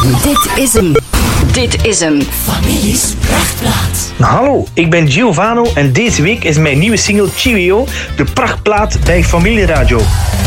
Dit is hem. Families Prachtplaat. Hallo, ik ben Giovanni en deze week is mijn nieuwe single Chivio de prachtplaat bij Familie Radio.